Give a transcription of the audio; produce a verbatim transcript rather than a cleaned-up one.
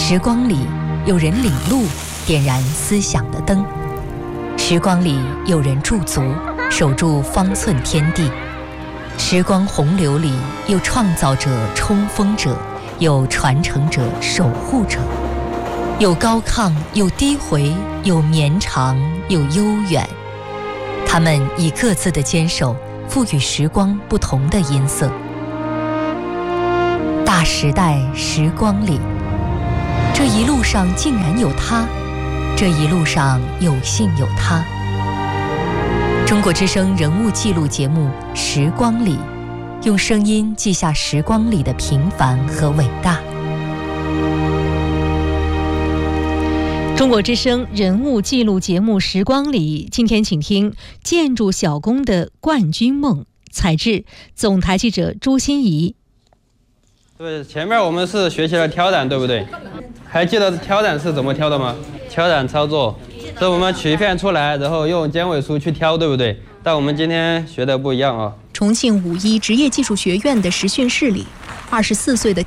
时光里有人领路，点燃思想的灯；时光里有人驻足，守住方寸天地；时光洪流里有创造者、冲锋者，有传承者、守护者，有高亢，有低回，有绵长，有悠远。他们以各自的坚守，赋予时光不同的音色。大时代时光里，这一路上竟然有他，这一路上有幸有他。中国之声人物记录节目《时光里》，用声音记下时光里的平凡和伟大。 中国之声人物记录节目《时光里》，今天请听建筑小工的冠军梦，采制总台记者朱欣怡。 对，前面我们是学习了挑染，对不对？还记得挑染是怎么挑的吗？挑染操作是我们取一片出来，然后用尖尾梳去挑，对不对？但我们今天学的不一样啊。 重庆五一职业技术学院的实训室里，二十四岁的